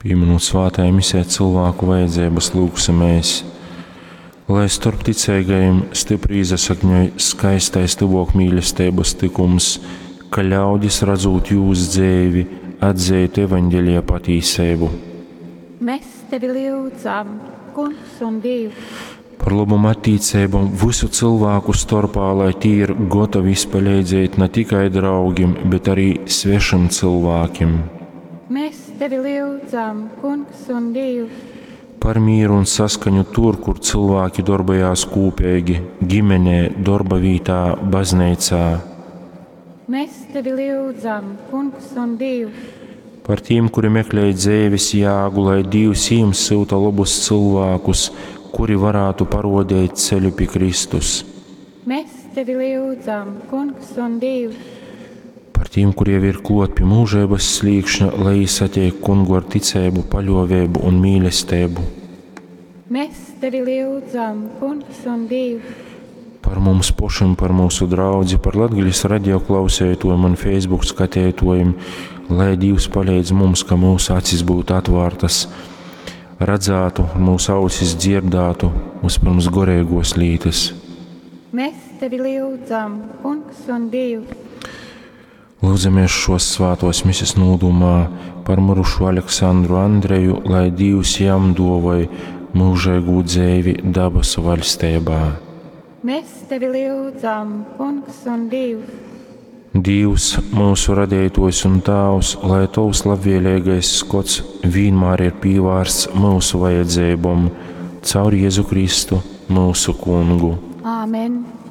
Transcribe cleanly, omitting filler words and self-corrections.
Pieminot svātajai misē cilvēku vajadzības lūgsimies, lai starp ticīgajiem stipri izasakņoj skaistais tuvok mīlestības tikums, ka ļaudis redzot jūs dzēvi, atzēt evaņģeļa patīsību. Mēs tevi lūdzam, Kungs un Dievs, Par labumu attīcībām visu cilvēku starpā, lai tie ir gatavi izpalīdzēt ne tikai draugiem, bet arī svešam cilvēkiem. mēs tevi lūdzam, Kungs un Dievs, Par mīru un saskaņu tur, kur cilvēki darbojās kopīgi, ģimenē, darba vietā, baznīcā. mēs tevi lūdzam, Kungs un Dievs, Par tiem, kuri meklē dzīves jēgu, lai Dievs jums sūta labus cilvēkus, kuri varētu parodēt ceļu pie Kristus. mēs tevi lūdzam, Kungs un Dievs, Par tiem, kuriem ir klāt pie mūžības slīkšņa, lai satiek kungu ar ticību, paļāvību un mīlestību. mēs tevi lūdzam, Kungs un Dievs, Par mums pašiem, par mūsu draugu, par Latvijas radio klausētājiem un Facebook skatītājiem, lai Dievs palīdz mums, ka mūsu acis būtu atvērtas, redzētu, mūsu ausis dzirdētu, vispirms garīgos lietas. mēs tevi lūdzam, Kungs un Dievs, Lūdzamies šos svētos misijas nodomā par mirušo Aleksandru Andreju, lai Dievs jām dāvāj mūžīgu dzīvi dabas valstībā. mēs tevi lūdzam, Kungs un Dievs, Dievs, mūsu radītājs un Tēvs, lai Tavs labvēlīgais skots vienmēr ir pievērsts mūsu vajadzībām, caur Jēzu Kristu, mūsu Kungu. Āmen!